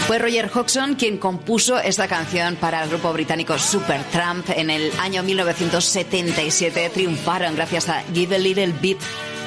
Fue Roger Hodgson quien compuso esta canción para el grupo británico Supertramp. En el año 1977 triunfaron gracias a Give a Little Bit